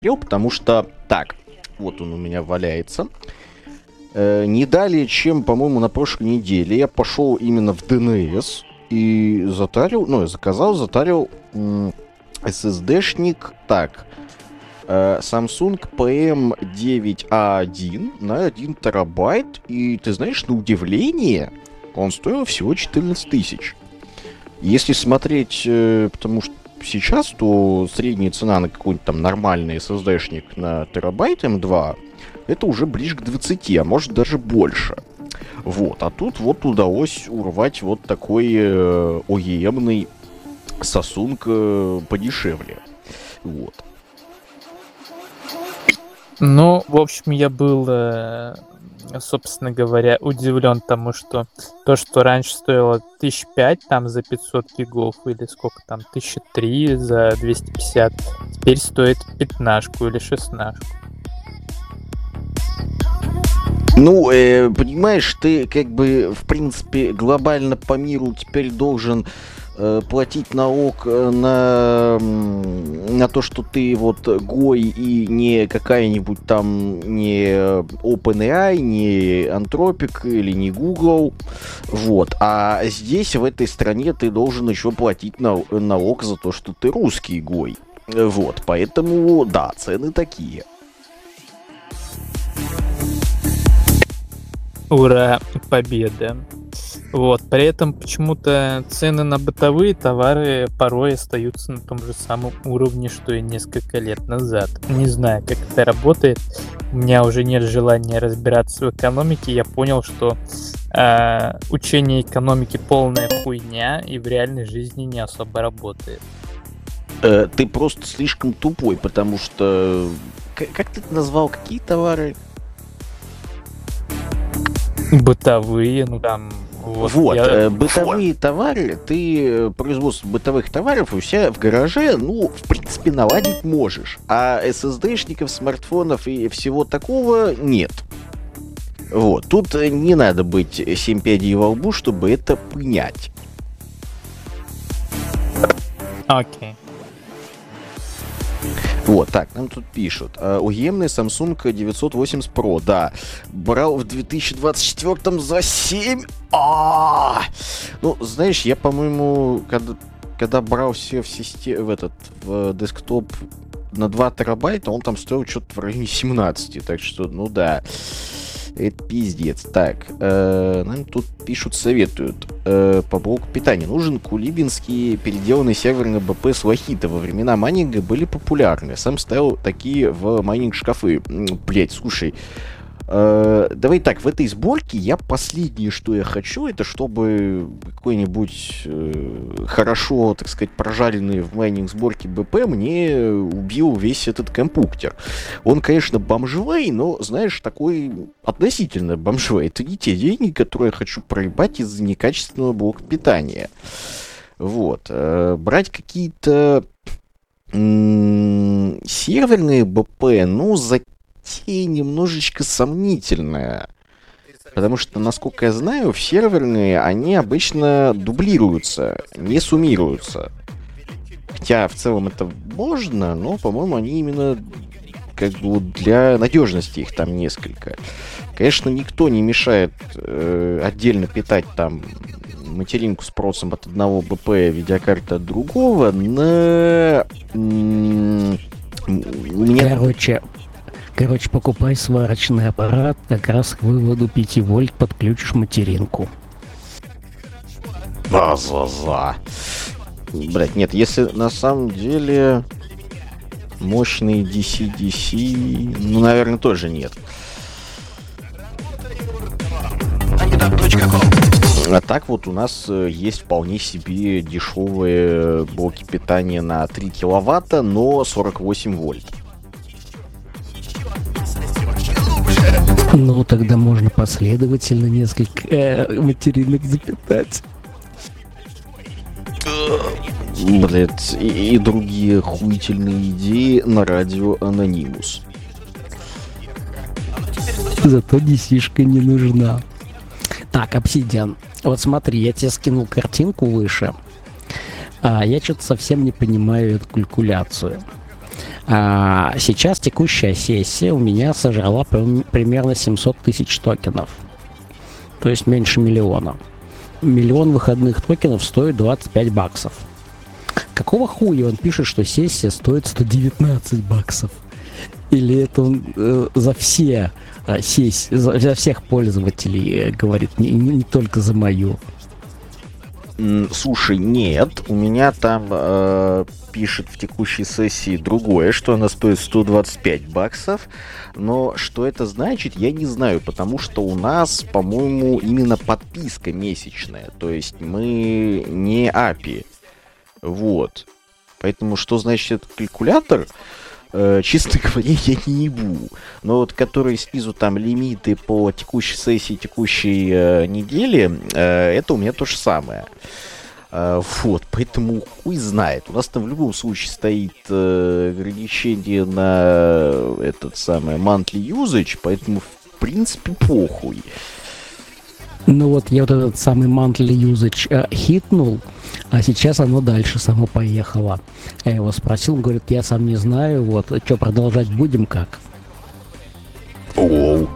Потому что, так, вот он у меня валяется. Не далее, чем, по-моему, на прошлой неделе я пошел именно в ДНС и затарил SSD-шник, так, Samsung PM9A1 на 1 терабайт, и ты знаешь, на удивление, он стоил всего 14 тысяч. Если смотреть, потому что сейчас, то средняя цена на какой-нибудь там нормальный SSD-шник на терабайт M2 это уже ближе к 20, а может даже больше. Вот, а тут вот удалось урвать вот такой OEM-ный Samsung подешевле. Вот. Ну, в общем, я был, собственно говоря, удивлен тому, что то, что раньше стоило 1005 там за 500 гигов или сколько там, 1003 за 250, теперь стоит 15 или 16. Ну, понимаешь, ты как бы, в принципе, глобально по миру теперь должен платить налог на то, что ты вот гой и не какая-нибудь там не OpenAI, не Anthropic или не Google. Вот. А здесь, в этой стране, ты должен еще платить налог за то, что ты русский гой. Вот. Поэтому, да, цены такие. Ура, победа. Вот, при этом почему-то цены на бытовые товары порой остаются на том же самом уровне, что и несколько лет назад. Не знаю, как это работает. У меня уже нет желания разбираться в экономике. Я понял, что учение экономики полная хуйня и в реальной жизни не особо работает. Ты просто слишком тупой, потому что... Как ты это назвал? Какие товары? Бытовые, ну там... Бытовые товары, производство бытовых товаров у себя в гараже, ну, в принципе, наладить можешь. А SSD-шников, смартфонов и всего такого нет. Вот, тут не надо быть 7 пядей во лбу, чтобы это понять. Окей. Вот, так, нам тут пишут. Уемный Samsung 980 Pro, да. Брал в 2024 за 7. Ну, знаешь, я, по-моему, когда брал все в десктоп на 2 терабайта, он там стоил что-то в районе 17. Так что, ну да. Это пиздец. Так, нам тут пишут, советуют. По блоку питания. Нужен кулибинский переделанный сервер на БП с Лохита. Во времена майнинга были популярны. Сам ставил такие в майнинг-шкафы. Блять, слушай. Давай так, в этой сборке последнее, что я хочу, это чтобы какой-нибудь хорошо, так сказать, прожаренный в майнинг-сборке БП мне убил весь этот компьютер. Он, конечно, бомжевый, но, знаешь, такой относительно бомжевый. Это не те деньги, которые я хочу проебать из-за некачественного блока питания. Вот. Брать какие-то серверные БП, ну, немножечко сомнительная. Потому что, насколько я знаю, в серверные они обычно дублируются, не суммируются. Хотя в целом это можно, но, по-моему, они именно как бы для надежности их там несколько. Конечно, никто не мешает отдельно питать там материнку с процессом от одного БП, видеокарты от другого, но... Короче, покупай сварочный аппарат, как раз к выводу 5 вольт подключишь материнку. Блять, нет, если на самом деле мощный DC-DC, ну, наверное, тоже нет. А так вот у нас есть вполне себе дешевые блоки питания на 3 киловатта, но 48 вольт. Ну, тогда можно последовательно несколько материнок запитать. Блять, и другие охуительные идеи на радио Анонимус. Зато DC-шка не нужна. Так, Обсидиан, вот смотри, я тебе скинул картинку выше. Я что-то совсем не понимаю эту калькуляцию. Сейчас текущая сессия у меня сожрала примерно 700 тысяч токенов. То есть меньше миллиона. Миллион выходных токенов стоит $25. Какого хуя он пишет, что сессия стоит $119? Или это он за все сессии, за всех пользователей говорит, не только за мою? Слушай, нет, у меня там пишет в текущей сессии другое, что она стоит $125, но что это значит, я не знаю, потому что у нас, по-моему, именно подписка месячная, то есть мы не API, вот, поэтому что значит этот калькулятор? Честно говоря, я не ебу. Но вот которые снизу там лимиты по текущей сессии, текущей неделе, это у меня то же самое. Вот, поэтому хуй знает. У нас там в любом случае стоит ограничение на этот самый monthly usage, поэтому в принципе похуй. Ну вот я вот этот самый monthly usage хитнул, а сейчас оно дальше само поехало. Я его спросил, он говорит, я сам не знаю, вот, что, продолжать будем как? Оу.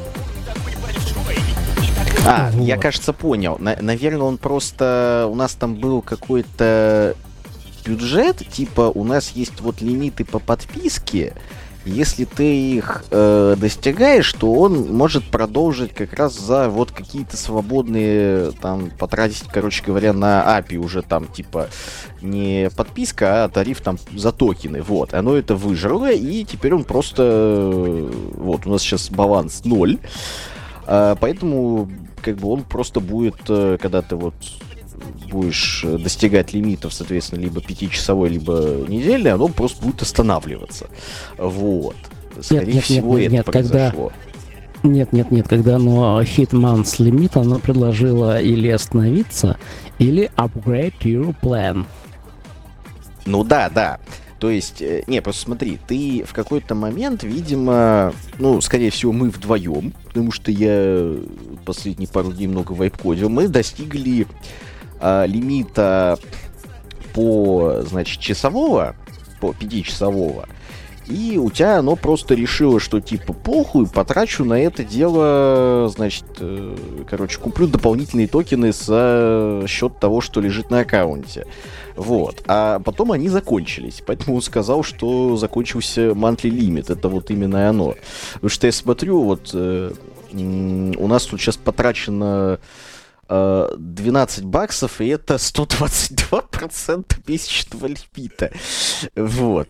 Вот. Я, кажется, понял. Наверное, он просто... У нас там был какой-то бюджет, типа у нас есть вот лимиты по подписке. Если ты их достигаешь, то он может продолжить как раз за вот какие-то свободные, там, потратить, короче говоря, на API уже там, типа, не подписка, а тариф там за токены, вот. Оно это выжрало, и теперь он просто, вот, у нас сейчас баланс 0, поэтому, как бы, он просто будет, когда ты вот будешь достигать лимитов, соответственно, либо 5-часовой, либо недельный, оно просто будет останавливаться. Вот. Скорее всего, это произошло. Нет, когда оно hit months limit, оно предложило или остановиться, или upgrade your plan. Ну да. То есть, не, просто смотри, ты в какой-то момент, видимо, ну, скорее всего, мы вдвоем, потому что я последние пару дней много вайп-кодил, мы достигли лимита по, значит, часового, по 5-часового, и у тебя оно просто решило, что типа похуй, потрачу на это дело, значит, короче, куплю дополнительные токены за счет того, что лежит на аккаунте. Вот. А потом они закончились, поэтому он сказал, что закончился monthly limit, это вот именно оно. Потому что я смотрю, вот у нас тут сейчас потрачено $12, и это 122% месячного лимита. Вот.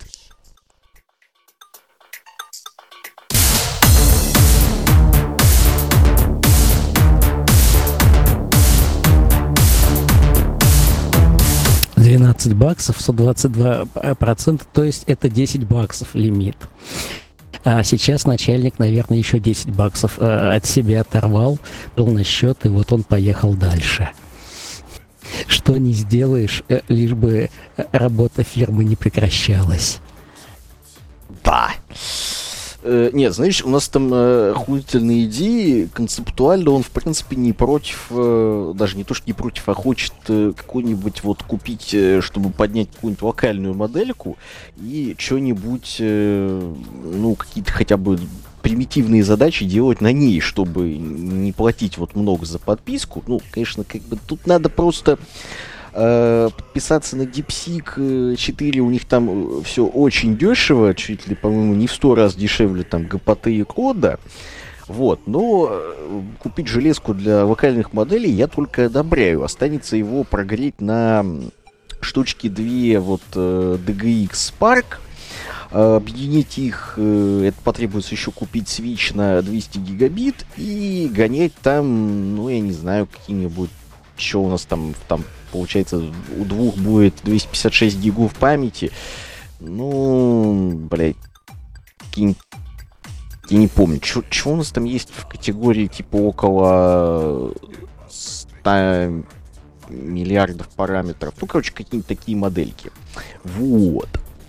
$12, 122%, то есть это $10 лимит. А сейчас начальник, наверное, еще $10 от себя оторвал, был на счет, и вот он поехал дальше. Что не сделаешь, лишь бы работа фирмы не прекращалась. Да. Нет, знаешь, у нас там охуительные идеи, концептуально он, в принципе, не против, даже не то, что не против, а хочет какой-нибудь вот купить, чтобы поднять какую-нибудь локальную модельку и что-нибудь, ну, какие-то хотя бы примитивные задачи делать на ней, чтобы не платить вот много за подписку. Ну, конечно, как бы тут надо просто подписаться на DeepSeek 4, у них там все очень дешево, чуть ли, по-моему, не в 100 раз дешевле там ГПТ и кода. Вот, но купить железку для локальных моделей я только одобряю. Останется его прогреть на штучки 2 вот DGX Spark, объединить их, это потребуется еще купить Switch на 200 гигабит и гонять там, ну, я не знаю, какие-нибудь, что у нас там получается, у двух будет 256 гигов памяти. Ну, блядь, я не помню, что у нас там есть в категории типа около 100 миллиардов параметров. Ну, короче, какие-то такие модельки. Вот.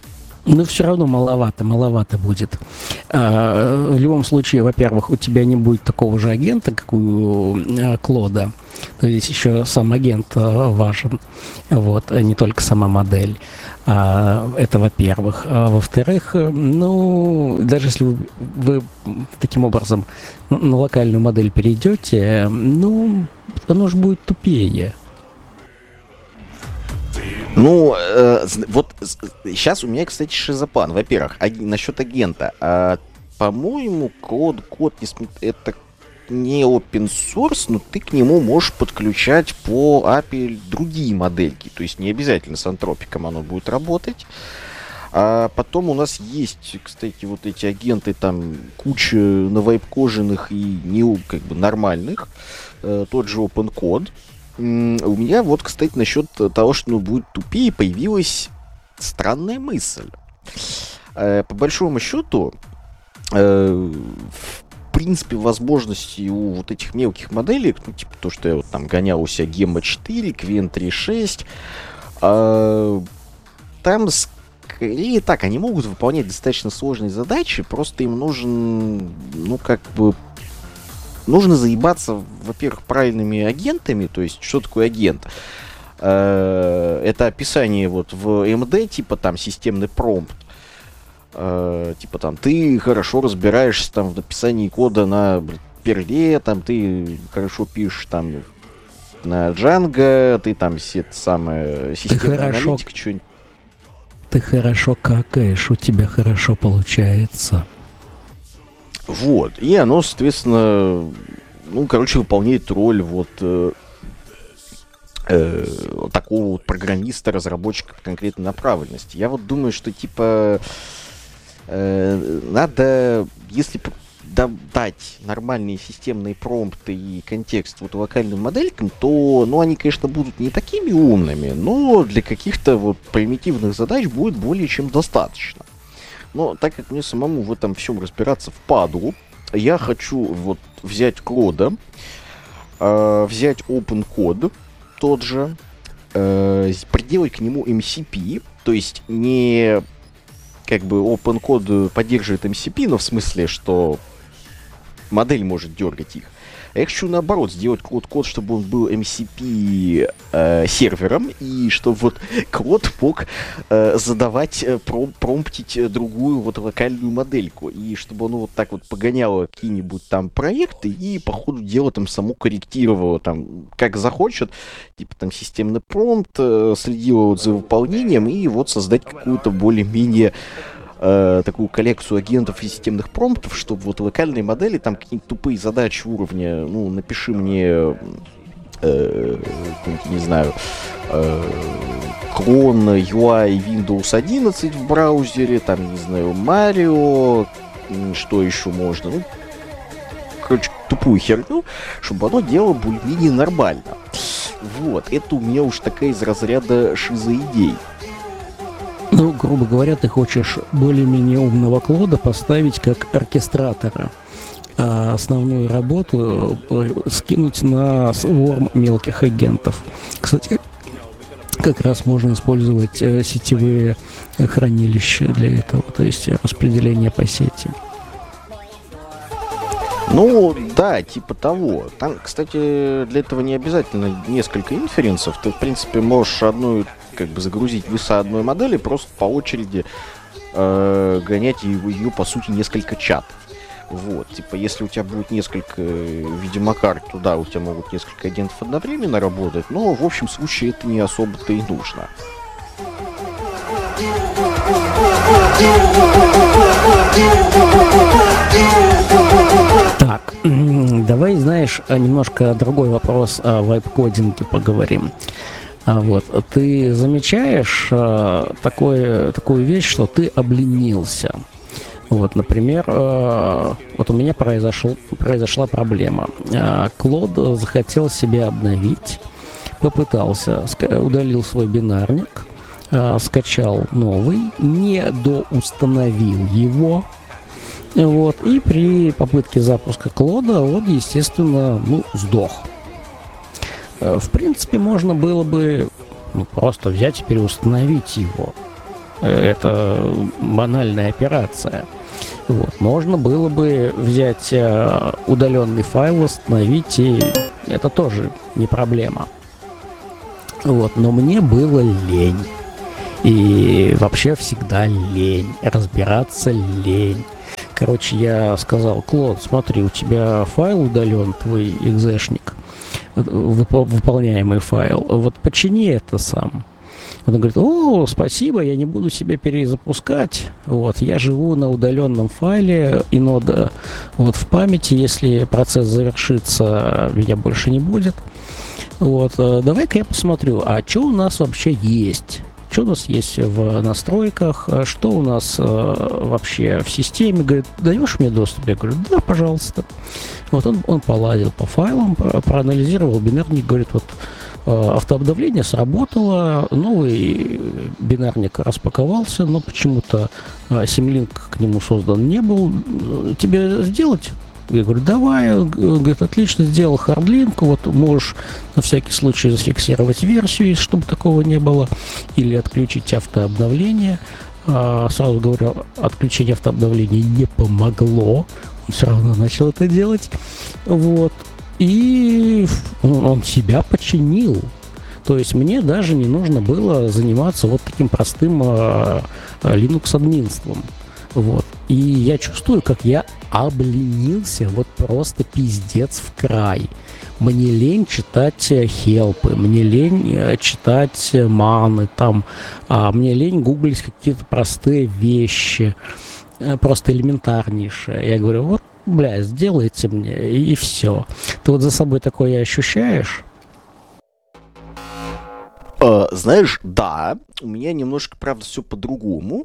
Но все равно маловато будет. В любом случае, во-первых, у тебя не будет такого же агента, как у Клода. То есть еще сам агент важен, вот, а не только сама модель. Это во-первых. Во-вторых, ну, даже если вы таким образом на локальную модель перейдете, ну, оно же будет тупее. Ну, вот сейчас у меня, кстати, шизоплан. Во-первых, насчет агента. По-моему, код это не open source, но ты к нему можешь подключать по API другие модельки. То есть не обязательно с антропиком оно будет работать. А потом у нас есть, кстати, вот эти агенты, там куча навайпкоженных и не как бы нормальных. Тот же OpenCode. У меня вот, кстати, насчет того, что будет тупее, появилась странная мысль. По большому счету, в принципе, возможности у вот этих мелких моделей, ну, типа то, что я вот там гонял у себя Gemma 4, Qwen 3.6, там скорее так, они могут выполнять достаточно сложные задачи, просто им нужен, ну, как бы, нужно заебаться, во-первых, правильными агентами, то есть, что такое агент? Это описание вот в MD, типа там системный промпт, типа там ты хорошо разбираешься там в написании кода на Перле, там ты хорошо пишешь там на Django, ты там все это самое системная аналитика, что-нибудь. Ты хорошо какаешь, у тебя хорошо получается. Вот, и оно, соответственно, ну, короче, выполняет роль вот такого вот программиста, разработчика конкретной направленности. Я вот думаю, что, типа, надо, если дать нормальные системные промпты и контекст вот локальным моделькам, то, ну, они, конечно, будут не такими умными, но для каких-то вот примитивных задач будет более чем достаточно. Но так как мне самому в этом всем разбираться впадлу, я хочу вот взять Клода, взять OpenCode тот же, приделать к нему MCP, то есть не как бы OpenCode поддерживает MCP, но в смысле, что модель может дергать их. А я хочу наоборот сделать код, чтобы он был MCP сервером, и чтобы вот код мог задавать, промптить другую вот локальную модельку, и чтобы оно вот так вот погоняло какие-нибудь там проекты и по ходу дела там само корректировало там как захочет, типа там системный промпт, следило вот за выполнением и вот создать какую-то более-менее такую коллекцию агентов и системных промптов, чтобы вот локальные модели, там какие-то тупые задачи уровня, ну, напиши мне, не знаю, клон UI Windows 11 в браузере, там, не знаю, Mario, что еще можно, ну, короче, тупую херню, чтобы оно делало более-менее нормально. Вот, это у меня уж такая из разряда шизоидей. Ну, грубо говоря, ты хочешь более-менее умного Клода поставить как оркестратора, а основную работу скинуть на сворм мелких агентов. Кстати, как раз можно использовать сетевые хранилища для этого, то есть распределение по сети. Ну, да, типа того. Там, кстати, для этого не обязательно несколько инференсов. Ты, в принципе, можешь одну, как бы, загрузить веса одной модели, просто по очереди гонять ее, по сути, несколько чатов. Вот, типа, если у тебя будет несколько видеомокарт, то да, у тебя могут несколько агентов одновременно работать, но, в общем случае, это не особо-то и нужно. Так, давай, знаешь, немножко другой вопрос о вайп-кодинге поговорим. Вот, ты замечаешь такую вещь, что ты обленился? Вот, например, вот у меня произошла проблема. Клод захотел себя обновить, попытался, удалил свой бинарник, скачал новый, не доустановил его. Вот, и при попытке запуска Клода он, естественно, сдох. В принципе, можно было бы просто взять и переустановить его. Это банальная операция. Вот. Можно было бы взять удаленный файл, восстановить, и это тоже не проблема. Вот. Но мне было лень. И вообще всегда лень. Разбираться лень. Короче, я сказал: Клод, смотри, у тебя файл удален, твой экзешник, выполняемый файл. Вот почини это сам. Он говорит: о, спасибо, я не буду себя перезапускать. Вот, я живу на удаленном файле, инода вот в памяти, если процесс завершится, меня больше не будет. Вот, давай-ка я посмотрю, а что у нас вообще есть? Что у нас есть в настройках, что у нас вообще в системе. Говорит: даешь мне доступ? Я говорю: да, пожалуйста. Вот он поладил по файлам, проанализировал бинарник, говорит: вот автообновление сработало, новый бинарник распаковался, но почему-то Symlink к нему создан не был. Тебе сделать? Я говорю: давай. Он говорит: отлично, сделал хардлинк, вот можешь на всякий случай зафиксировать версию, чтобы такого не было, или отключить автообновление. Сразу говорю, отключение автообновления не помогло, он все равно начал это делать. Вот. И он себя починил. То есть мне даже не нужно было заниматься вот таким простым Linux-админством. Вот. И я чувствую, как я обленился, вот просто пиздец в край. Мне лень читать хелпы, мне лень читать маны, там, мне лень гуглить какие-то простые вещи, просто элементарнейшие. Я говорю: вот, бля, сделайте мне, и все. Ты вот за собой такое ощущаешь? Знаешь, да, у меня немножко, правда, все по-другому.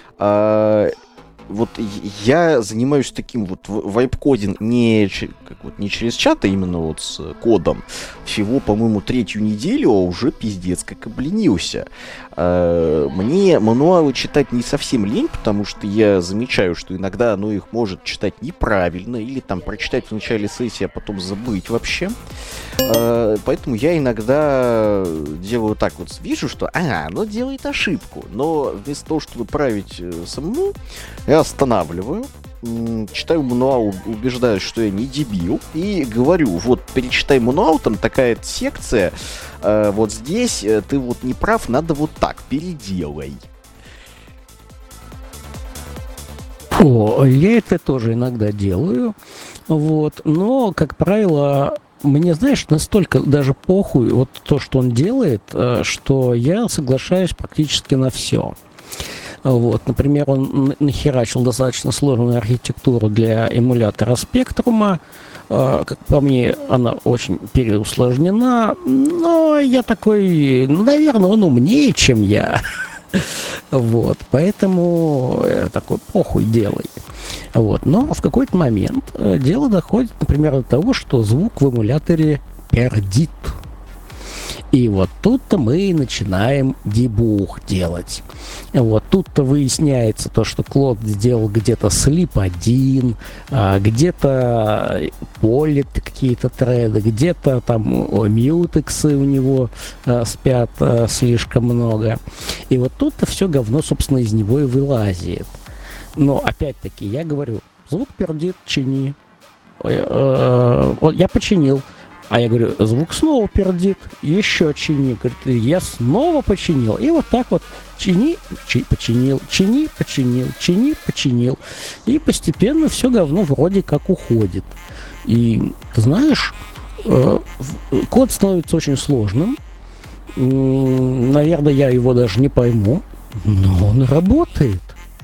Вот я занимаюсь таким вот вайп-кодинг не через чат, а именно вот с кодом. Всего, по-моему, 3-ю неделю, а уже пиздец как обленился. Мне мануалы читать не совсем лень, потому что я замечаю, что иногда оно их может читать неправильно, или там прочитать в начале сессии, а потом забыть вообще. Поэтому я иногда делаю так вот, вижу, что оно делает ошибку, но вместо того, чтобы править самому, я останавливаю, читаю мануал, убеждаюсь, что я не дебил, и говорю: вот, перечитай мануал, там такая секция, вот здесь ты вот не прав, надо вот так, переделай. Я это тоже иногда делаю, вот, но, как правило, мне, знаешь, настолько даже похуй вот то, что он делает, что я соглашаюсь практически на все. Вот, например, он нахерачил достаточно сложную архитектуру для эмулятора Спектрума. Как по мне, она очень переусложнена, но я такой, наверное, он умнее, чем я. Вот, поэтому такой: похуй, делай. Вот, но в какой-то момент дело доходит, например, до того, что звук в эмуляторе пердит. И вот тут-то мы начинаем дебуг делать. Вот тут-то выясняется то, что Клод сделал где-то слип 1, где-то полит какие-то треды, где-то там мьютексы у него спят слишком много. И вот тут-то все говно, собственно, из него и вылазит. Но опять-таки я говорю: звук пердит, чини. Я починил. А я говорю: звук снова пердит, еще чини. Говорит: я снова починил. И вот так вот чини, починил, чини, починил, чини, починил. И постепенно все говно вроде как уходит. И, ты знаешь, код становится очень сложным. Наверное, я его даже не пойму, но он работает.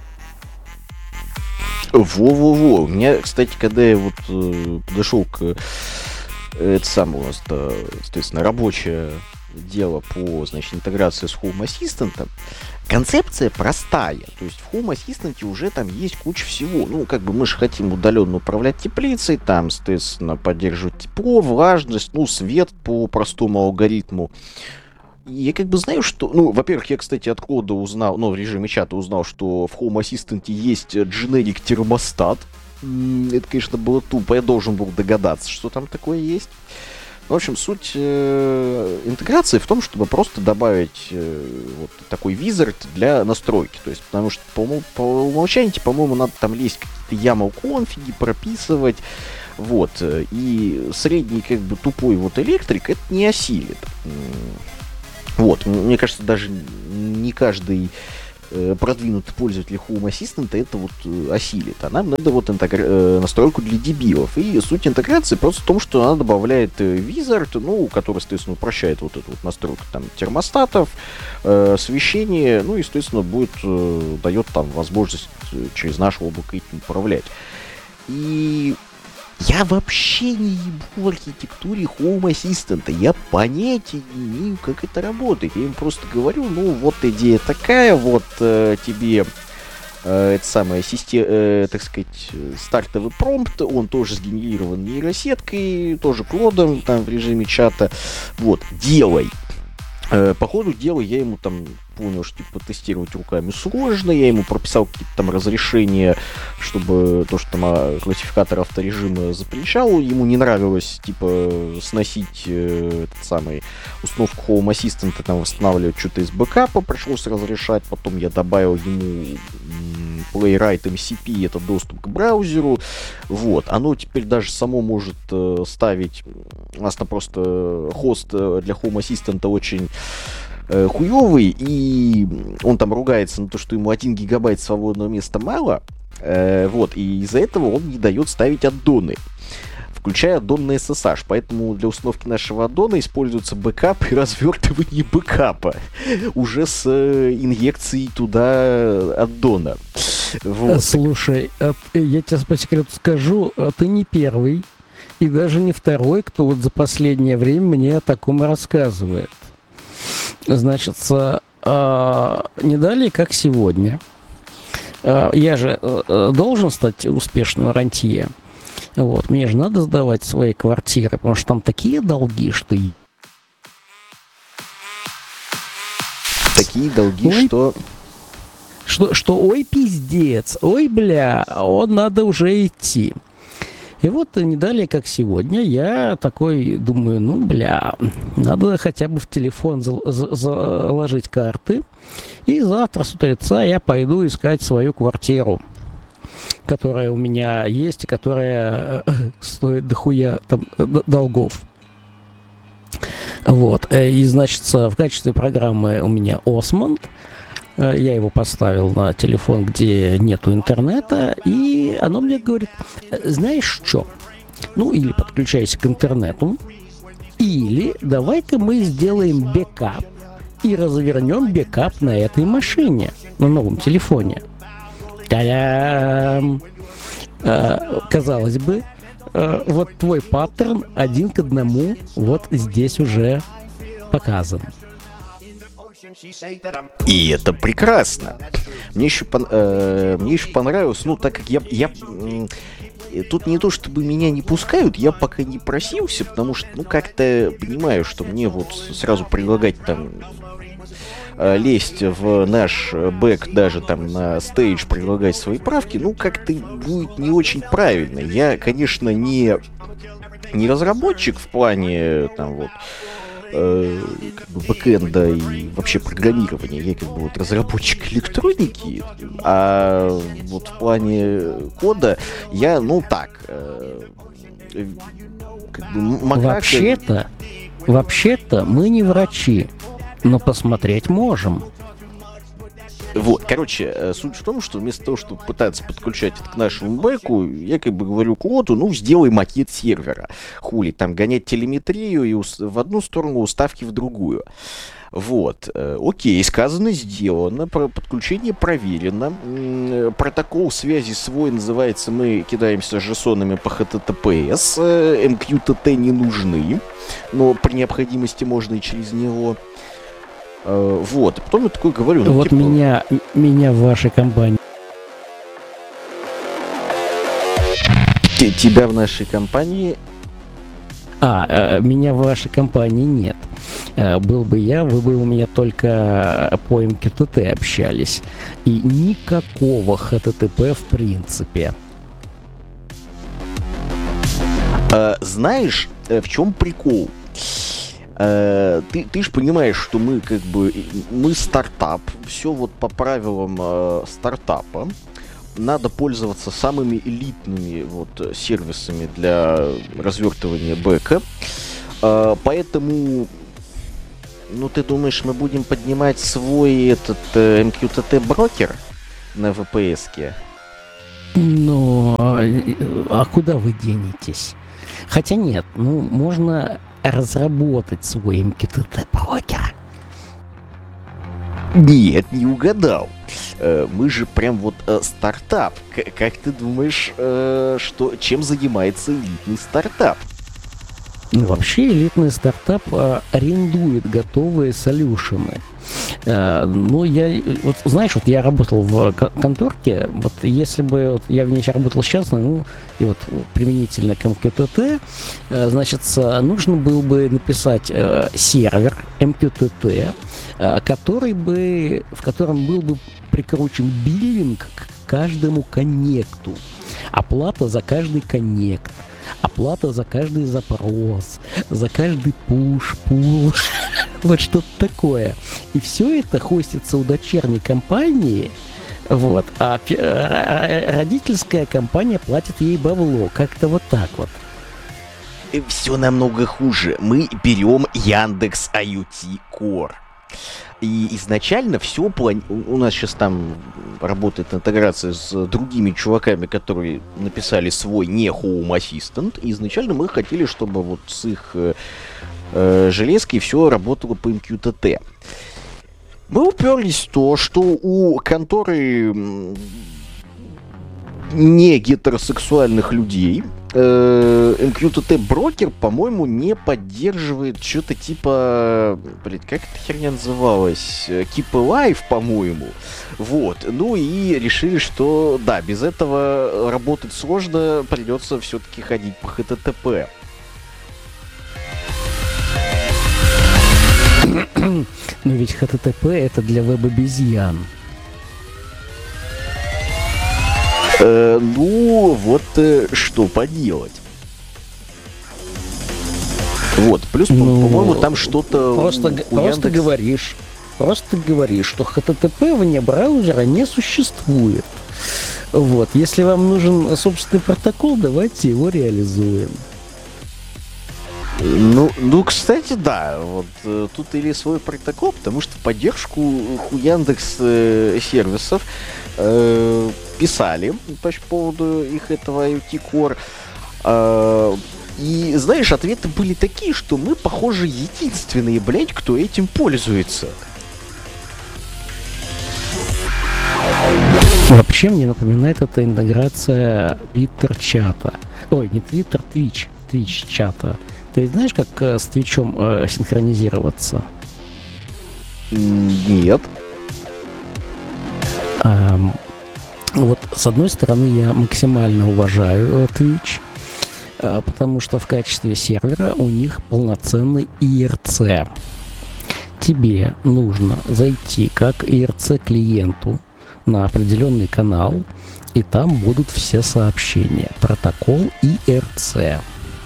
Во-во-во. У меня, кстати, когда я вот подошел к... Это самое у нас, соответственно, рабочее дело по, значит, интеграции с Home Assistant. Концепция простая. То есть в Home Assistant уже там есть куча всего. Ну, как бы мы же хотим удаленно управлять теплицей, там, соответственно, поддерживать тепло, влажность, ну, свет по простому алгоритму. И я как бы знаю, что... Ну, во-первых, я, кстати, от кода узнал, ну, в режиме чата узнал, что в Home Assistant есть generic термостат. Это, конечно, было тупо. Я должен был догадаться, что там такое есть. В общем, суть интеграции в том, чтобы просто добавить вот такой визард для настройки. То есть, потому что по умолчанию, по-моему, надо там лезть какие-то YAML-конфиги, прописывать. Вот. И средний, как бы, тупой вот электрик это не осилит. Вот. Мне кажется, даже не каждый продвинутый пользователь Home Assistant это вот осилит. А нам надо вот настройку для дебилов. И суть интеграции просто в том, что она добавляет визард, ну, который, естественно, упрощает вот эту вот настройку там термостатов, освещение, ну, естественно, будет дает там возможность через наше облако этим управлять. И я вообще не ебу в архитектуре Home Assistant. Я понятия не имею, как это работает. Я им просто говорю, ну, вот идея такая, вот тебе это самое, так сказать, стартовый промпт, он тоже сгенерирован нейросеткой, тоже клодом, там, в режиме чата. Вот, делай. По ходу дела я ему там понял, что типа тестировать руками сложно, я ему прописал какие-то там разрешения, чтобы то, что там классификатор авторежима запрещал, ему не нравилось типа сносить этот самый установку Home Assistant, там восстанавливать что-то из бэкапа, пришлось разрешать, потом я добавил ему Playwright MCP, это доступ к браузеру, вот, оно теперь даже само может ставить, у нас там просто хост для Home Assistant очень хуёвый, и он там ругается на то, что ему 1 гигабайт свободного места мало, вот, и из-за этого он не дает ставить аддоны, включая аддон на SSH, поэтому для установки нашего аддона используется бэкап и развертывание бэкапа, уже с инъекцией туда аддона. Вот. Слушай, я тебе по секрету скажу, ты не первый и даже не второй, кто вот за последнее время мне о таком рассказывает. Значит, не далее, как сегодня. Я же должен стать успешным рантье. Вот, мне же надо сдавать свои квартиры, потому что там такие долги, что... Такие долги, ой, что ой, пиздец, ой, бля, он надо уже идти. И вот не далее, как сегодня, я такой думаю, ну, бля, надо хотя бы в телефон заложить карты, и завтра с утреца я пойду искать свою квартиру, которая у меня есть, и которая стоит дохуя там долгов. Вот, и, значит, в качестве программы у меня Osmond. Я его поставил на телефон, где нету интернета, и оно мне говорит, знаешь что, ну или подключайся к интернету, или давай-ка мы сделаем бэкап и развернем бэкап на этой машине, на новом телефоне. Та-дам! Казалось бы, вот твой паттерн 1 к 1 вот здесь уже показан. И это прекрасно. Мне еще понравилось, ну, так как я тут не то, чтобы меня не пускают, я пока не просился, потому что, ну, как-то понимаю, что мне вот сразу предлагать там лезть в наш бэк, даже там на стейдж предлагать свои правки, ну, как-то будет не очень правильно. Я, конечно, не разработчик в плане там вот как бы бэкэнда и вообще программирования, я как бы вот разработчик электроники, а вот в плане кода я, ну так, как бы макака... Вообще-то мы не врачи, но посмотреть можем. Вот, короче, суть в том, что вместо того, чтобы пытаться подключать это к нашему бэку, я как бы говорю клоду, ну, сделай макет сервера. Хули, там гонять телеметрию и в одну сторону, уставки в другую. Вот, окей, сказано, сделано, подключение проверено, протокол связи свой называется, мы кидаемся JSON-ами по HTTPS, MQTT не нужны, но при необходимости можно и через него. Вот, и потом я такой говорю, ну, вот типа... меня в вашей компании. Тебя в нашей компании... Меня в вашей компании нет. Был бы я, вы бы у меня только по MQTT общались. И никакого HTTP в принципе. Знаешь, в чем прикол? Ты ж понимаешь, что мы мы стартап, все вот по правилам стартапа. Надо пользоваться самыми элитными вот сервисами для развертывания бэка. Поэтому, ну ты думаешь, мы будем поднимать свой этот MQTT брокер на VPS-ке? Но а куда вы денетесь? Хотя нет, ну можно разработать свой MQTT брокер. Нет, не угадал. Мы же прям вот стартап. Как ты думаешь, чем занимается элитный стартап? Ну, вообще элитный стартап арендует готовые солюшены. Ну, вот знаешь, вот я работал в конторке, вот если бы вот, я в ней работал сейчас, ну, и вот применительно к MQTT, значит, нужно было бы написать сервер MQTT, в котором был бы прикручен биллинг к каждому коннекту, оплата за каждый коннект, оплата за каждый запрос, за каждый пуш-пул, вот что-то такое. И все это хостится у дочерней компании, вот, а родительская компания платит ей бабло, как-то вот так вот. Все намного хуже. Мы берем Яндекс IoT Core. И изначально все у нас сейчас там работает интеграция с другими чуваками, которые написали свой не Home Assistant. И изначально мы хотели, чтобы вот с их железкой все работало по MQTT. Мы уперлись в то, что у конторы не гетеросексуальных людей MQTT брокер, по-моему, не поддерживает что-то типа, как эта херня называлась? Keep Alive, по-моему. Вот. Ну и решили, что да, без этого работать сложно, придется все-таки ходить по HTTP. Но ведь HTTP это для веб-обезьян. Ну, вот что поделать. Вот, плюс, по-моему, там что-то... Просто говоришь, что HTTP вне браузера не существует. Вот, если вам нужен собственный протокол, давайте его реализуем. Ну, кстати, да, вот тут или свой протокол, потому что в поддержку у Яндекс сервисов писали по поводу их этого IoT Core. И, знаешь, ответы были такие, что мы, похоже, единственные, блядь, кто этим пользуется. Вообще мне напоминает эта интеграция Twitter-чата. Ой, не Twitter, Twitch-чата. Ты знаешь, как с Твичом синхронизироваться? Нет. Вот, с одной стороны, я максимально уважаю Twitch, потому что в качестве сервера у них полноценный IRC. Тебе нужно зайти как IRC-клиенту на определенный канал, и там будут все сообщения. Протокол IRC.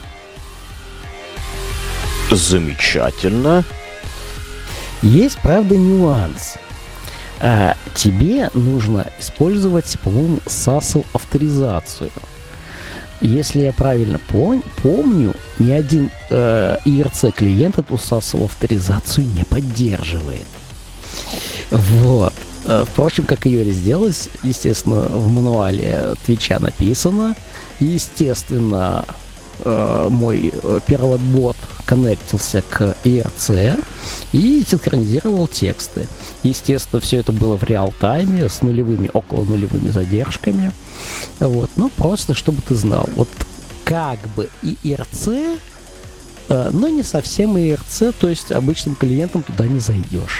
Замечательно. Есть, правда, нюанс. Тебе нужно использовать, по-моему, SASL авторизацию. Если я правильно помню, ни один IRC клиент эту SASL авторизацию не поддерживает. Вот. Впрочем, как ее сделать, естественно, в мануале Твича написано. Естественно, мой первобот коннектился к IRC и синхронизировал тексты. Естественно, все это было в реал-тайме, с около нулевыми задержками. Вот. Ну, просто, чтобы ты знал. Вот как бы IRC, но не совсем IRC, то есть обычным клиентам туда не зайдешь.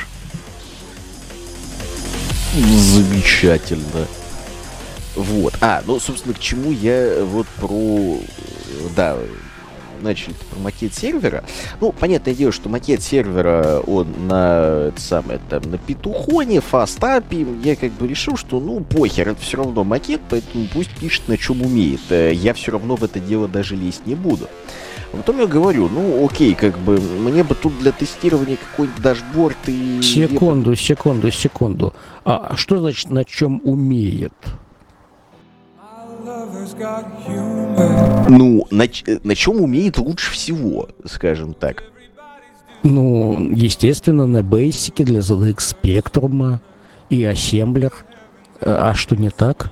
Замечательно. Вот. Ну, собственно, к чему я вот про... Да, начали про макет сервера. Ну, понятное дело, что макет сервера, он на на петухоне, фастапе, я как бы решил, что ну похер, это все равно макет, поэтому пусть пишет на чем умеет. Я все равно в это дело даже лезть не буду. А потом я говорю, ну окей, как бы мне бы тут для тестирования какой-нибудь дашборд и... Секунду. А что значит на чем умеет? Ну, на чем умеет лучше всего, скажем так. Ну, естественно, на бейсике для ZX Spectrum и ассемблер. А что не так?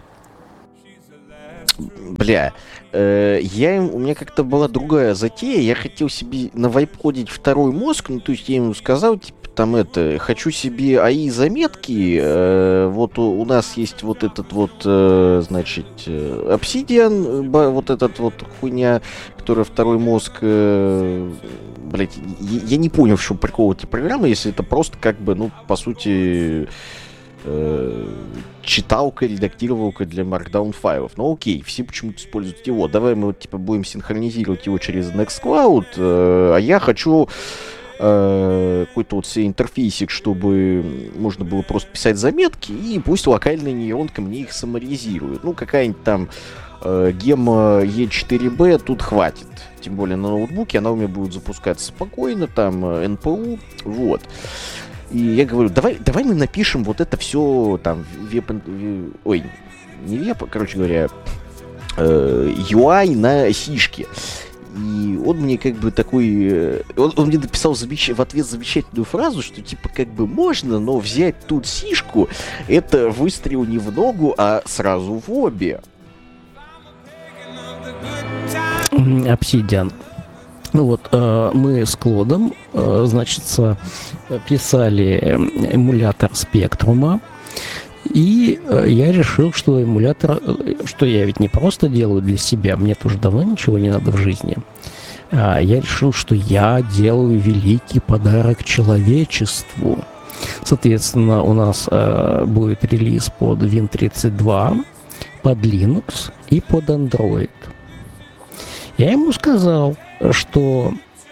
Бля, у меня как-то была другая затея, я хотел себе навайподить второй мозг, ну, то есть я ему сказал, типа, хочу себе АИ заметки, вот у нас есть вот этот вот, значит, Obsidian, вот этот вот хуйня, которая второй мозг, блять, я не понял, в чем прикол этой программы, если это просто как бы, ну, по сути... читалка, редактировалка для Markdown файлов. Ну окей, все почему-то используют его. Давай мы вот типа будем синхронизировать его через Nextcloud, а я хочу какой-то вот себе интерфейсик, чтобы можно было просто писать заметки, и пусть локальная нейронка мне их саморизирует. Ну какая-нибудь там гемма E4B тут хватит. Тем более на ноутбуке она у меня будет запускаться спокойно, там NPU, вот. И я говорю, давай мы напишем вот это все там короче говоря, UI на сишке. И он мне как бы такой... Он мне написал в ответ замечательную фразу, что типа как бы можно, но взять тут сишку, это выстрел не в ногу, а сразу в обе. Obsidian. Ну вот, мы с Клодом, значит, писали эмулятор Спектрума, и я решил, что эмулятор, что я ведь не просто делаю для себя, мне тоже давно ничего не надо в жизни. Я решил, что я делаю великий подарок человечеству. Соответственно, у нас будет релиз под Win32, под Linux и под Android. Я ему сказал, что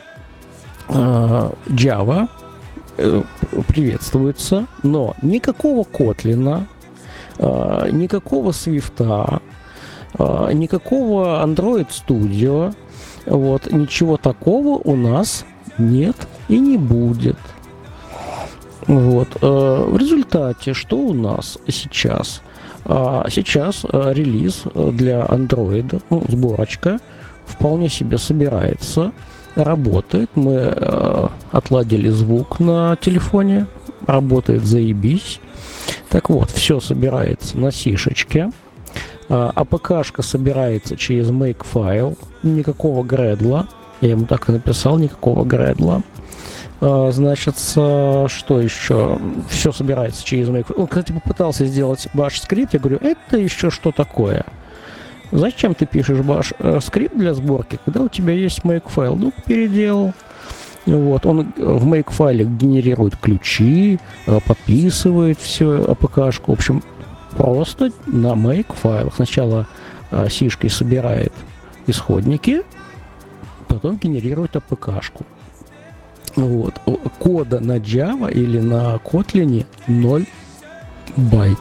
Java приветствуется, но никакого Kotlin, никакого Swift, никакого Android Studio, вот, ничего такого у нас нет и не будет. Вот. В результате, что у нас сейчас? Сейчас релиз для Android, ну, сборочка, вполне себе собирается, работает. Мы отладили звук на телефоне, работает заебись. Так вот, все собирается на сишечке. АПКшка собирается через Makefile, никакого гредла. Я ему так и написал, никакого гредла. Значит, что еще? Все собирается через Makefile. Он, кстати, попытался сделать bash скрипт. Я говорю, это еще что такое? Зачем ты пишешь bash скрипт для сборки, когда у тебя есть Makefile? Ну, переделал. Вот, он в Makefile генерирует ключи, подписывает все АПКшку. В общем, просто на Makefile. Сначала сишкой собирает исходники, потом генерирует АПКшку. Вот. Кода на Java или на Kotlin 0 байт.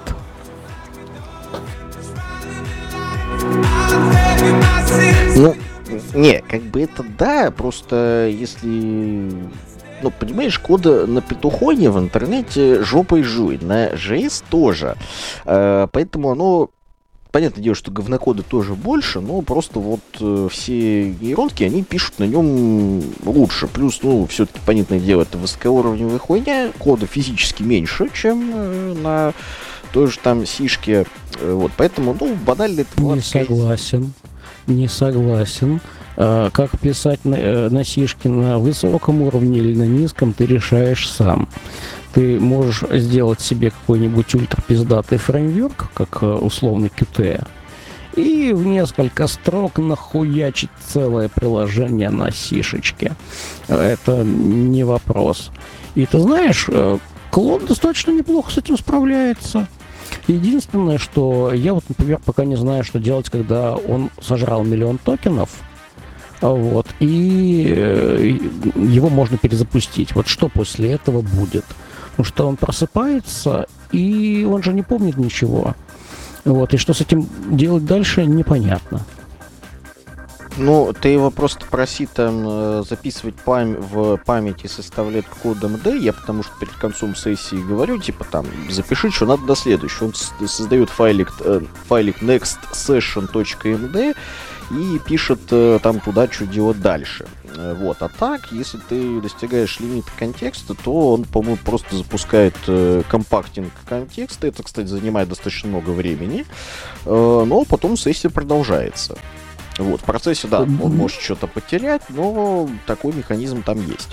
Ну, не, как бы это да, просто если... Ну, понимаешь, кода на петухоне в интернете жопой жуй, на JS тоже. Поэтому оно... Понятное дело, что говнокода тоже больше, но просто вот все нейронки, они пишут на нем лучше. Плюс, ну, все-таки, понятное дело, это высокоуровневая хуйня, кода физически меньше, чем на той же там сишке. Вот, поэтому, ну, банально это... Не согласен. Как писать на сишке на высоком уровне или на низком, ты решаешь сам. Ты можешь сделать себе какой-нибудь ультрапиздатый фреймворк, как условный Qt, и в несколько строк нахуячить целое приложение на сишечке. Это не вопрос. И ты знаешь, Клод достаточно неплохо с этим справляется. Единственное, что я вот, например, пока не знаю, что делать, когда он сожрал 1 000 000 токенов. Вот, и его можно перезапустить. Вот что после этого будет? Потому что он просыпается, и он же не помнит ничего. Вот, и что с этим делать дальше, непонятно. Ну, ты его просто проси там записывать в памяти, составлять код MD. Я потому что перед концом сессии говорю, типа там, запиши, что надо до следующего. Он создает файлик nextsession.md и пишет там туда, что делать дальше. Вот. А так, если ты достигаешь лимита контекста, то он, по-моему, просто запускает компактинг контекста. Это, кстати, занимает достаточно много времени. Но потом сессия продолжается. Вот, в процессе, да, он может что-то потерять, но такой механизм там есть.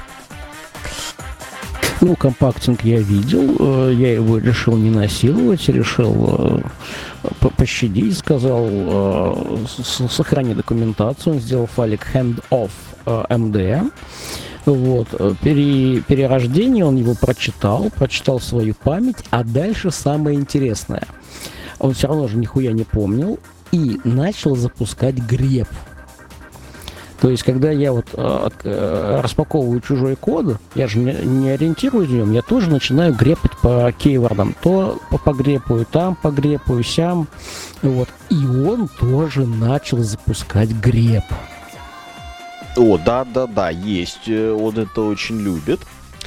Ну, компактинг я видел, я его решил не насиловать, решил пощадить, сказал, сохрани документацию, он сделал файлик handoff md. Вот, перерождение он его прочитал свою память, а дальше самое интересное. Он все равно же нихуя не помнил и начал запускать греб. То есть, когда я вот распаковываю чужой код, я же не ориентируюсь в нем, я тоже начинаю грепать по кейвордам. То погрепаю там, погрепаю сям. Вот. И он тоже начал запускать греб. О, да, есть. Он это очень любит.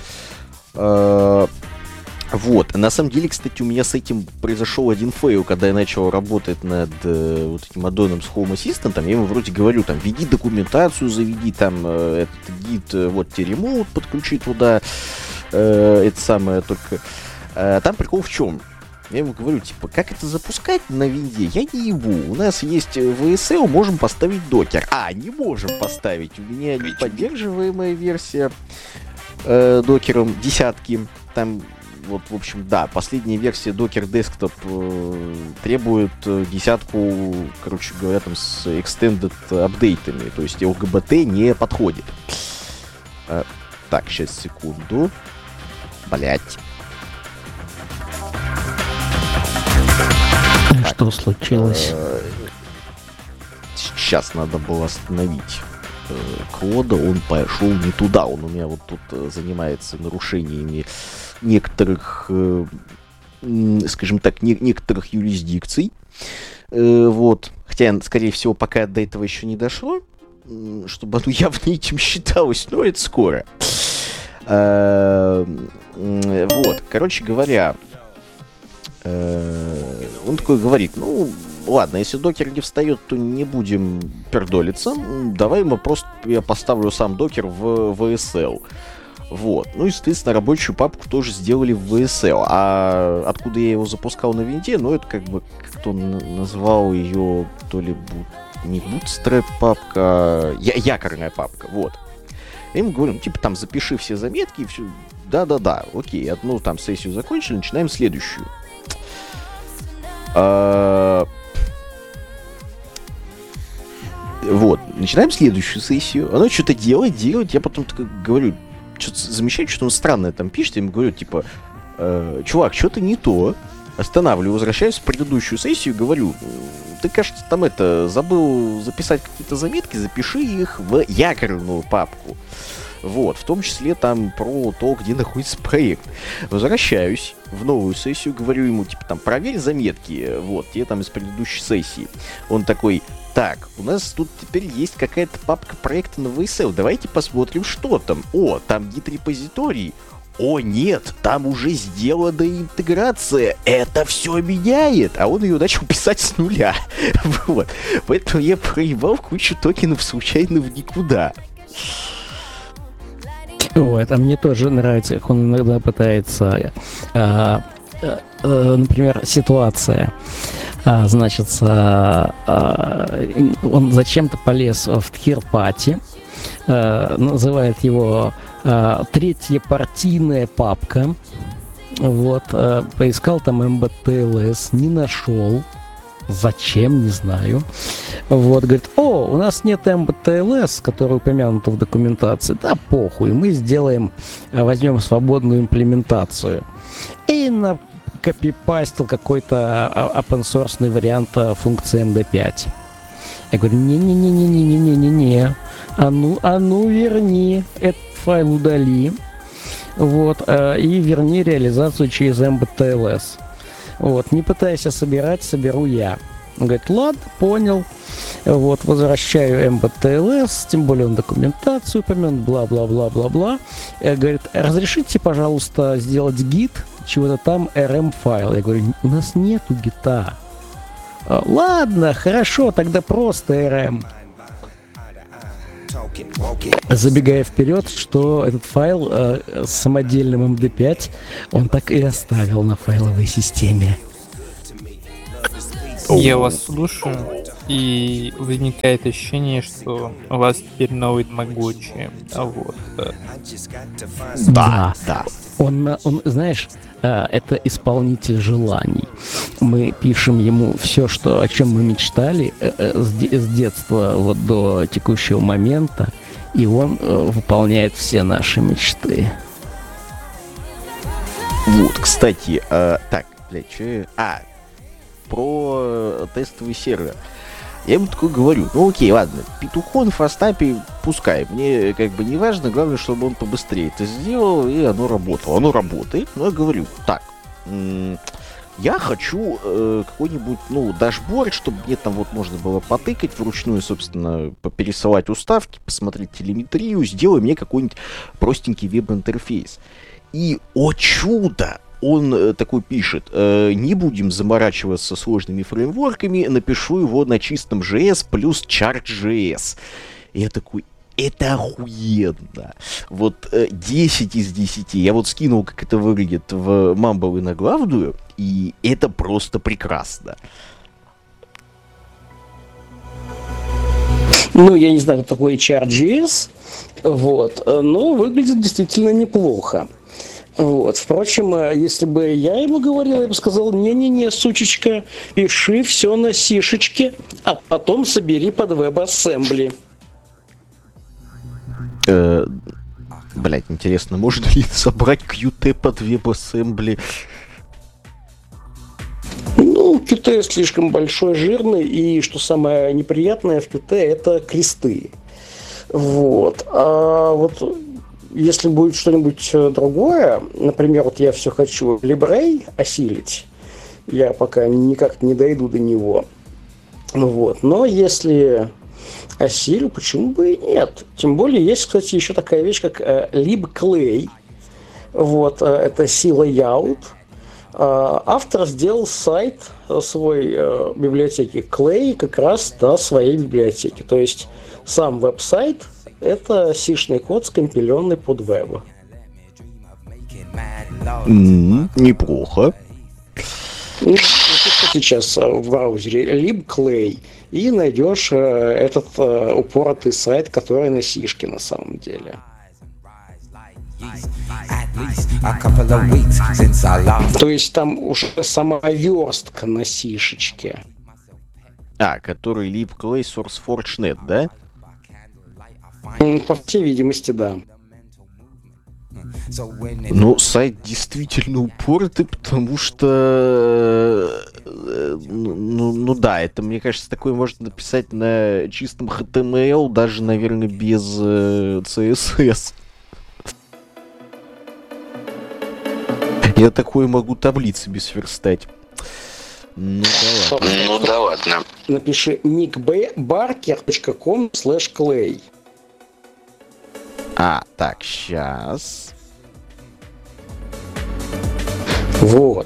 Вот, на самом деле, кстати, у меня с этим произошел один фейл, когда я начал работать над вот этим аддоном с Home Assistant, я ему вроде говорю, там, веди документацию, заведи там этот гид, вот тебе ремоут подключи туда, это самое, только... там прикол в чем? Я ему говорю, типа, как это запускать на винде? Я не ебу. У нас есть VSL, можем поставить докер. Не можем поставить. У меня неподдерживаемая версия докером десятки, там... Вот, в общем, да, последняя версия Docker Desktop требует десятку, короче говоря, там с extended апдейтами, то есть LGBT не подходит. Так, сейчас, секунду. Блять. Что случилось? Сейчас надо было остановить кода, он пошел не туда, он у меня вот тут занимается нарушениями некоторых, скажем так, некоторых юрисдикций. Вот. Хотя, скорее всего, пока до этого еще не дошло, чтобы оно явно этим считалось, но это скоро. Вот. Короче говоря, он такой говорит, ну, ладно, если докер не встает, то не будем пердолиться. Давай я поставлю сам докер в VSL. Вот. Ну и, соответственно, рабочую папку тоже сделали в VSL. А откуда я его запускал на винде, ну, это как бы, как-то он назвал ее, то ли не bootstrap папка, а якорная папка, вот. Я ему говорю, ну, типа, там, запиши все заметки, и все. Да, окей, одну там сессию закончили, начинаем следующую. Вот, начинаем следующую сессию. Оно что-то делает, я потом такой говорю, что-то замечаю, что он странное там пишет, я ему говорю, типа, чувак, что-то не то. Останавливаю, возвращаюсь в предыдущую сессию и говорю, ты, кажется, там забыл записать какие-то заметки, запиши их в якорную папку. Вот, в том числе там про то, где находится проект. Возвращаюсь в новую сессию, говорю ему, типа, там, проверь заметки, вот, те там из предыдущей сессии. Он такой, так, у нас тут теперь есть какая-то папка проекта на VSL, давайте посмотрим, что там. О, там гид-репозиторий. О, нет, там уже сделана интеграция, это все меняет. А он ее начал писать с нуля. Вот, поэтому я проебал кучу токенов случайно в никуда. Вот, а мне тоже нравится, как он иногда пытается, например, ситуация. Значит, он зачем-то полез в third-party, называет его третья партийная папка. Вот, поискал там mbtls, не нашел. Зачем, не знаю. Вот, говорит, у нас нет mbtls, который упомянут в документации. Да похуй, мы возьмем свободную имплементацию. И накопипастил какой-то open-source вариант функции md5. Я говорю, не-не-не-не-не-не-не-не. А ну верни этот файл, удали. Вот, и верни реализацию через MBTLS. Вот, не пытайся собирать, соберу я. Он говорит, ладно, понял. Вот, возвращаю MBTLS, тем более он документацию упомянул, бла-бла-бла-бла-бла. Говорит, разрешите, пожалуйста, сделать гид чего-то там RM файл. Я говорю, у нас нету гита. Ладно, хорошо, тогда просто RM. Забегая вперед, что этот файл с самодельным MD5 он так и оставил на файловой системе. Я вас слушаю, и возникает ощущение, что у вас теперь новый Тамагочи. Вот. Да. Он, знаешь, это исполнитель желаний. Мы пишем ему все, о чем мы мечтали с детства вот до текущего момента, и он выполняет все наши мечты. Вот, кстати, так, блядь, что я... про тестовый сервер. Я ему такой говорю, ну окей, ладно, Петухон, Фастапи, пускай, мне как бы не важно, главное, чтобы он побыстрее это сделал, и оно работало. Оно работает, но я говорю, так, я хочу какой-нибудь, дашборд, чтобы мне там вот можно было потыкать вручную, собственно, попересылать уставки, посмотреть телеметрию, сделай мне какой-нибудь простенький веб-интерфейс. И, о чудо! Он такой пишет, не будем заморачиваться сложными фреймворками, напишу его на чистом JS плюс Chart.js. И я такой, это охуенно. Вот 10 из 10. Я вот скинул, как это выглядит в Mumble и на главную, и это просто прекрасно. Ну, я не знаю, что такое Chart.js, вот, но выглядит действительно неплохо. Вот. Впрочем, если бы я ему говорил, я бы сказал, не-не-не, сучечка, пиши все на сишечке, а потом собери под WebAssembly. Блять, интересно, можно ли собрать Qt под WebAssembly? Ну, Qt слишком большой, жирный, и что самое неприятное в Qt, это кресты. Вот. А вот если будет что-нибудь другое, например, вот я все хочу Librem осилить, я пока никак не дойду до него. Вот. Но если осилю, почему бы и нет? Тем более есть, кстати, еще такая вещь, как libclay. Вот. Это C-Layout. Автор сделал сайт свой библиотеки Clay как раз до своей библиотеки. То есть сам веб-сайт — это сишный код, скомпиленный под веб. Неплохо. Ну, сейчас в браузере libclay и найдешь этот упоротый сайт, который на сишке на самом деле. То есть там уже сама верстка на сишечке. Который libclay SourceForge.net, да? По всей видимости, да. Ну, сайт действительно упоротый, потому что... Ну да, это, мне кажется, такое можно написать на чистом HTML, даже, наверное, без CSS. Я такое могу таблицами сверстать. Ну да ладно. Напиши nickbarker.com/clay. Так, сейчас. Вот.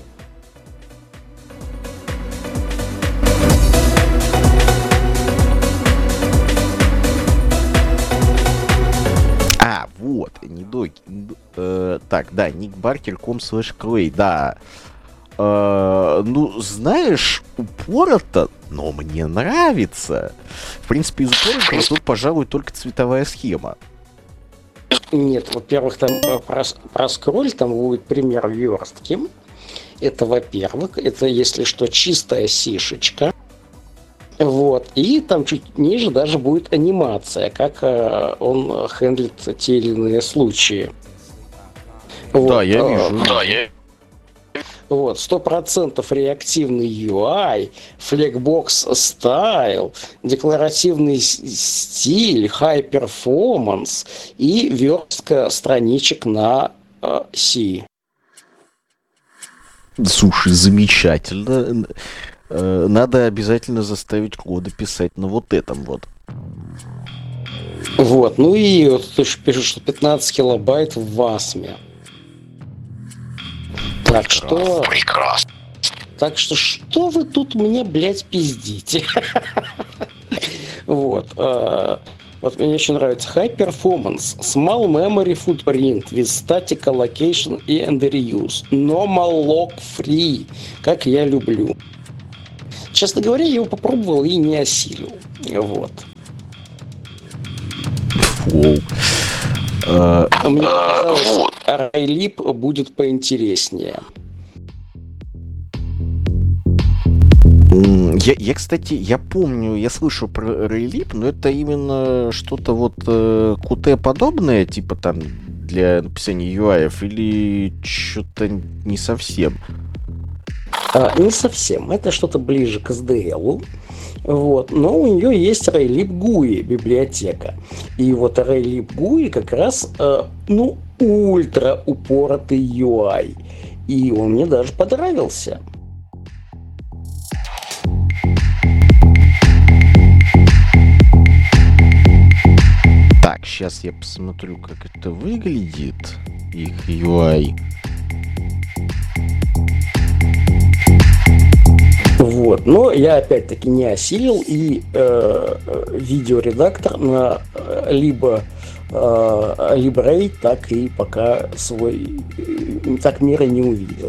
Вот, так, да, nickbarker.com/clay, да. Ну, знаешь, упорото, но мне нравится. В принципе, из упоротого тут, пожалуй, только цветовая схема. Нет, во-первых, там проскроль, там будет пример верстки. Это, во-первых, это, если что, чистая сишечка. Вот, и там чуть ниже даже будет анимация, как он хендлит те или иные случаи. Вот. Да, я вижу. Вот, 100% реактивный UI, Flexbox Style, декларативный стиль, High Performance и верстка страничек на C. Слушай, замечательно. Надо обязательно заставить кода писать на вот этом вот. Вот, ну и вот ты же пишешь, что 15 килобайт в WASM. Так что... Прекрасно. Так что вы тут мне, блядь, пиздите? Вот. Вот мне очень нравится High Performance, Small Memory Footprint with Static Allocation and Reuse, Normal Log Free, как я люблю. Честно говоря, я его попробовал и не осилил. Вот. Фу. Мне казалось, RayLib будет поинтереснее. Я, кстати, я помню, я слышал про RayLib, но это именно что-то вот Qt подобное, типа там для написания UI, или что-то не совсем? Не совсем. Это что-то ближе к SDL. Вот. Но у нее есть RayLib GUI библиотека. И вот RayLib GUI как раз, ультра упоротый UI. И он мне даже понравился. Так, сейчас я посмотрю, как это выглядит, их UI. Вот. Но я опять-таки не осилил, и видеоредактор на либо Library так и пока свой так мира не увидел.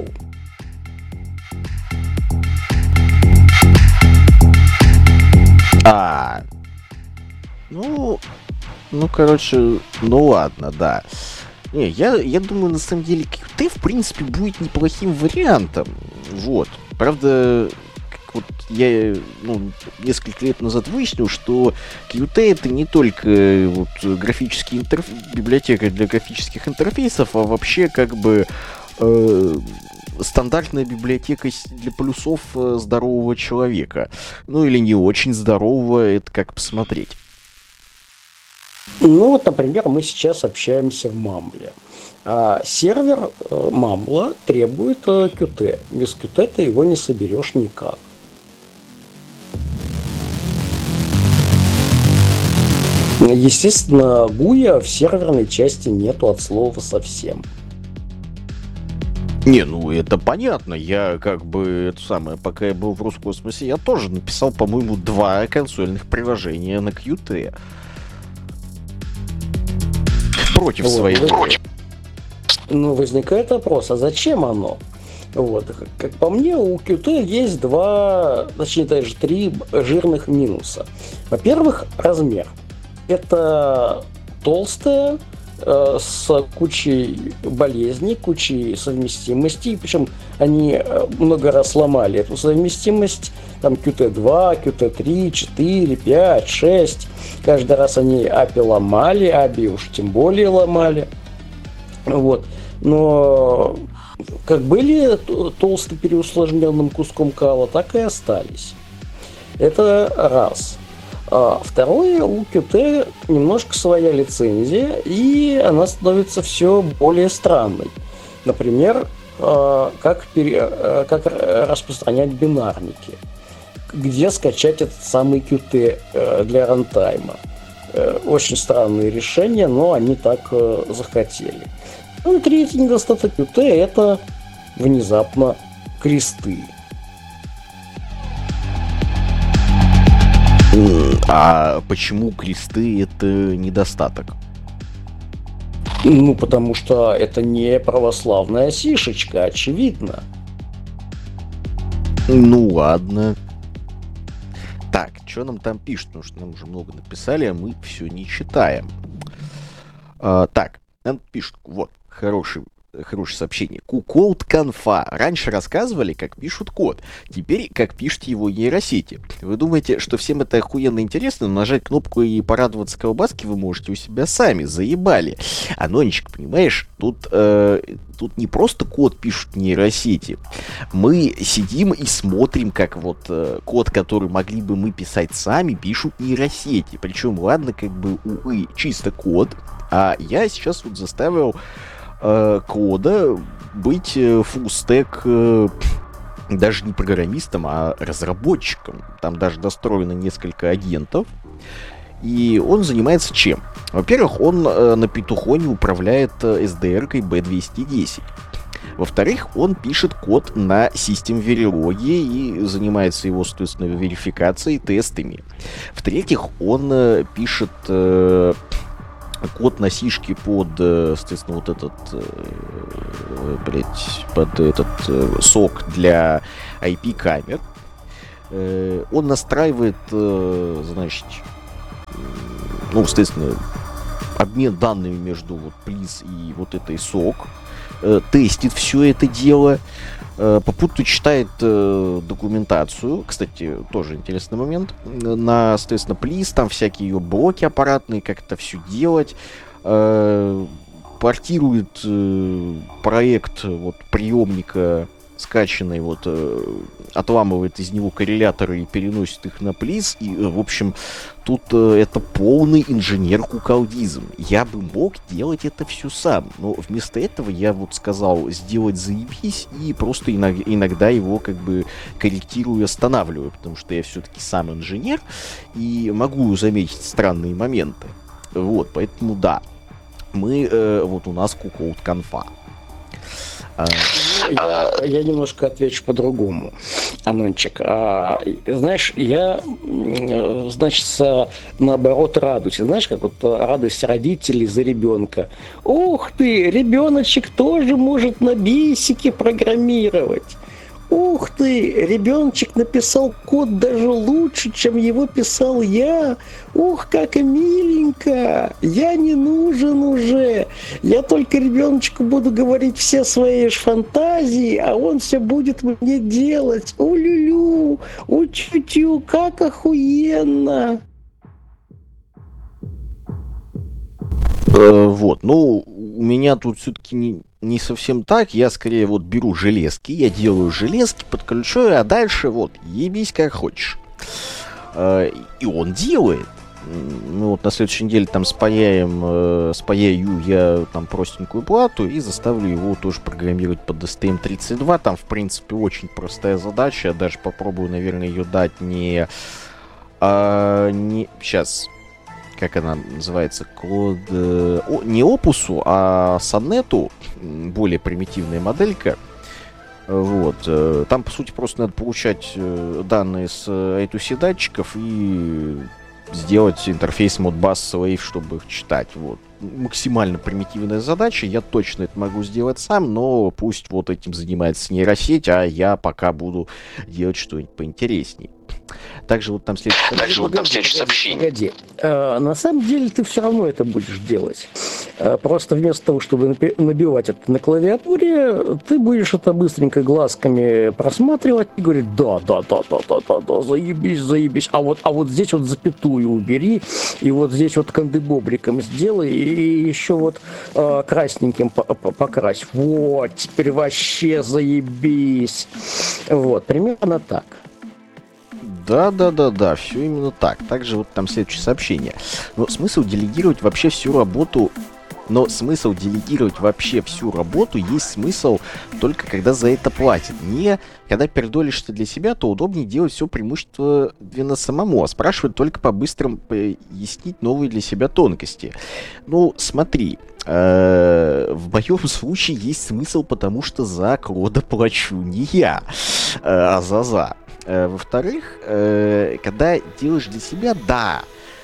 Короче, ну ладно, да. Не, я думаю, на самом деле, Qt, в принципе, будет неплохим вариантом. Вот. Правда, как вот я несколько лет назад выяснил, что Qt это не только вот графический библиотека для графических интерфейсов, а вообще как бы стандартная библиотека для плюсов здорового человека. Ну или не очень здорового, это как посмотреть. Ну вот, например, мы сейчас общаемся в Мамбле. А сервер Мамбла требует Qt. Без Qt ты его не соберешь никак. Естественно, GUI в серверной части нету от слова совсем. Не, это понятно. Я как бы, пока я был в Роскосмосе, я тоже написал, по-моему, 2 консольных приложения на Qt. Против своей воли. Возникает вопрос, а зачем оно? Вот. Как по мне, у Qt есть 3 жирных минуса. Во-первых, размер. Это толстая, с кучей болезней, кучей совместимостей, причем они много раз ломали эту совместимость, там Qt 2, Qt 3, 4, 5, 6, каждый раз они API ломали, API уж тем более ломали, вот, но как были толсто переусложненным куском кала, так и остались. Это раз. Второе, у Qt немножко своя лицензия, и она становится все более странной. Например, как распространять бинарники, где скачать этот самый Qt для рантайма. Очень странные решения, но они так захотели. Ну и третий недостаток Qt — это внезапно кресты. А почему кресты это недостаток? Потому что это не православная сишечка, очевидно. Ладно. Так, что нам там пишут? Потому что нам уже много написали, а мы все не читаем. Так, нам пишут, вот, хороший хорошее сообщение. Куколд конфа. Раньше рассказывали, как пишут код. Теперь, как пишут его нейросети. Вы думаете, что всем это охуенно интересно, но нажать кнопку и порадоваться колбаске вы можете у себя сами. Заебали. Анончик, понимаешь, тут не просто код пишут нейросети. Мы сидим и смотрим, как вот код, который могли бы мы писать сами, пишут нейросети. Причем, ладно, как бы, увы, чисто код. А я сейчас вот заставил кода быть фуллстек даже не программистом, а разработчиком. Там даже достроено несколько агентов. И он занимается чем? Во-первых, он на Петухоне управляет SDR-кой B210. Во-вторых, он пишет код на System Verilog и занимается его, соответственно, верификацией, тестами. В-третьих, он пишет код на сишке под, соответственно, вот этот, под этот сок для IP-камер. Он настраивает, значит, ну, естественно, обмен данными между вот Please и вот этой сок. Тестит все это дело. Попутно читает документацию. Кстати, тоже интересный момент. На, соответственно, Please, там всякие ее блоки аппаратные, как это все делать. Портирует проект вот приемника скачанный, вот, отламывает из него корреляторы и переносит их на Please. И, в общем, тут это полный инженер-куколдизм. Я бы мог делать это все сам, но вместо этого я вот сказал сделать заебись и просто иногда его как бы корректирую и останавливаю, потому что я все-таки сам инженер и могу заметить странные моменты. Вот, поэтому да, мы, вот у нас куколд конфа. Я немножко отвечу по-другому, Анончик. Знаешь, я, значит, наоборот радуюсь. Знаешь, как вот радость родителей за ребенка. Ух ты, ребеночек тоже может на бейсике программировать. Ух ты, ребеночек написал код даже лучше, чем его писал я. Ух, как миленько. Я не нужен уже. Я только ребеночку буду говорить все свои фантазии, а он все будет мне делать. У-лю-лю, у-тю-тю, как охуенно. Вот, ну, у меня тут все-таки не совсем так, я скорее вот беру железки, я делаю железки, подключаю, а дальше вот, ебись как хочешь. И он делает. Ну вот на следующей неделе там спаяю я там простенькую плату и заставлю его тоже программировать под STM32. Там, в принципе, очень простая задача, я даже попробую, наверное, ее дать не сейчас... Как она называется? Код... не опусу, а сонету. Более примитивная моделька. Вот. Там, по сути, просто надо получать данные с I2C датчиков и сделать интерфейс Modbus Slave, чтобы их читать. Вот. Максимально примитивная задача. Я точно это могу сделать сам, но пусть вот этим занимается нейросеть, а я пока буду делать что-нибудь поинтереснее. Также вот там следующее сообщение. Погоди. На самом деле ты все равно это будешь делать. Просто вместо того, чтобы набивать это на клавиатуре, ты будешь это быстренько глазками просматривать и говорить: да, заебись. А вот здесь вот запятую убери, и вот здесь вот кандыбобриком сделай, и еще вот красненьким покрась. Вот, теперь вообще заебись. Вот, примерно так. Да, все именно так. Также вот там следующее сообщение. Но смысл делегировать вообще всю работу есть смысл только когда за это платят. Не когда пердолишь-то для себя, то удобнее делать все преимущественно самому, а спрашивать только по-быстрому пояснить новые для себя тонкости. Ну, смотри, в моем случае есть смысл, потому что за Клода плачу не я, а за. Во-вторых, когда делаешь для себя, да,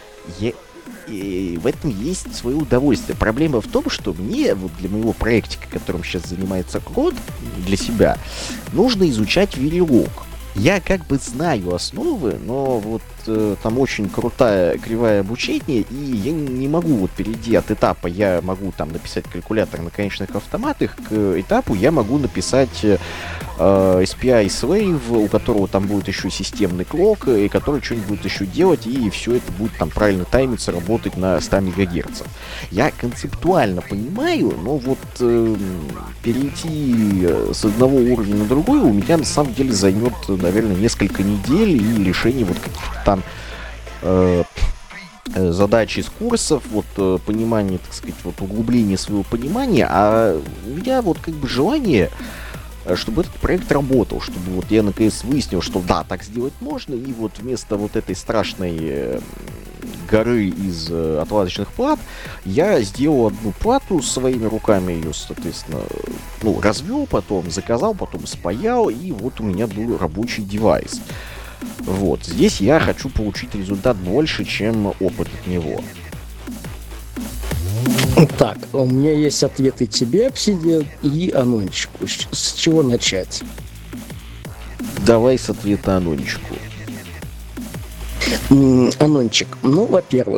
и в этом есть свое удовольствие. Проблема в том, что мне, вот для моего проектика, которым сейчас занимается Клод, для себя, нужно изучать Verilog. Я как бы знаю основы, но вот там очень крутая кривая обучения, и я не могу вот перейти от этапа, я могу там написать калькулятор на конечных автоматах, к этапу я могу написать SPI Slave, у которого там будет еще системный клок, и который что-нибудь будет еще делать, и все это будет там правильно таймиться, работать на 100 МГц. Я концептуально понимаю, но вот перейти с одного уровня на другой у меня на самом деле займет, наверное, несколько недель, и решение вот каких-то там задачи из курсов, вот понимание, так сказать, вот углубление своего понимания, а у меня вот как бы желание, чтобы этот проект работал, чтобы вот я наконец выяснил, что да, так сделать можно, и вот вместо вот этой страшной горы из отладочных плат я сделал одну плату своими руками, ее, соответственно, ну, развел, потом заказал, потом спаял, и вот у меня был рабочий девайс. Вот, здесь я хочу получить результат больше, чем опыт от него. Так, у меня есть ответы тебе, Obsidian, и Анончику. С чего начать? Давай с ответа Анончику. Анончик, ну, во-первых,